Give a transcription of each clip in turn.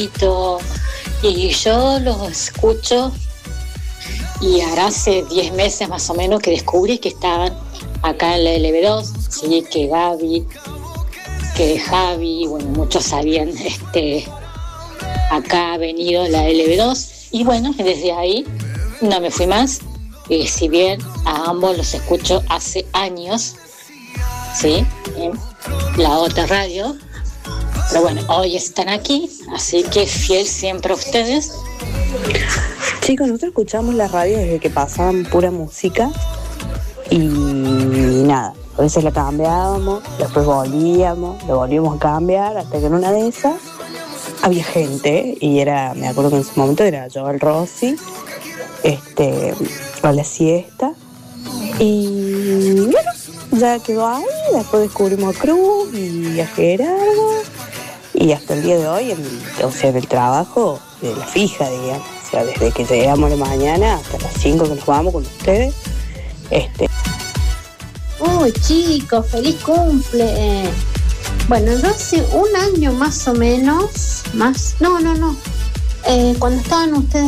Fito, y yo los escucho y ahora hace 10 meses más o menos que descubrí que estaban acá en la LB2, sí, que Gaby, que Javi, bueno, muchos sabían, acá ha venido la LB2 y bueno, desde ahí no me fui más, si bien a ambos los escucho hace años, sí, en la otra radio, pero bueno, hoy están aquí, así que fiel siempre a ustedes. Chicos, nosotros escuchamos la radio desde que pasaban pura música y nada, a veces la cambiábamos, después lo volvíamos a cambiar, hasta que en una de esas había gente y me acuerdo que en ese momento era Joel Rossi, a la siesta, y bueno, ya quedó ahí, después descubrimos a Cruz y a Gerardo, y hasta el día de hoy, en el trabajo de la fija, digamos, o sea, desde que llegamos a la mañana hasta las 5 que nos vamos con ustedes. Uy, chicos, feliz cumple. Bueno, yo hace un año más o menos, cuando estaban ustedes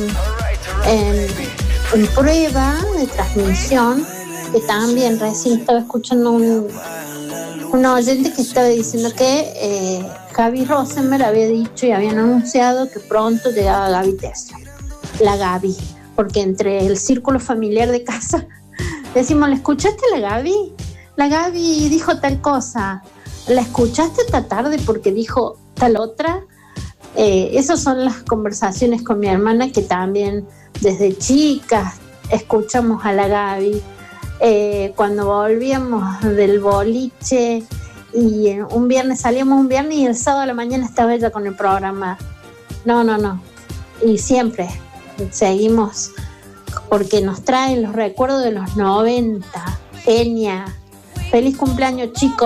en prueba de transmisión, que también recién estaba escuchando un oyente que estaba diciendo que Gaby Rosenberg había dicho y habían anunciado que pronto llegaba Gaby Tesio, la Gaby, porque entre el círculo familiar de casa decimos, ¿la escuchaste la Gaby? La Gaby dijo tal cosa. ¿La escuchaste esta tarde porque dijo tal otra? Esas son las conversaciones con mi hermana, que también desde chicas escuchamos a la Gaby. Cuando volvíamos del boliche y salíamos un viernes y el sábado a la mañana estaba ella con el programa. No. Y siempre seguimos porque nos traen los recuerdos de los 90. Genia. Feliz cumpleaños, chicos.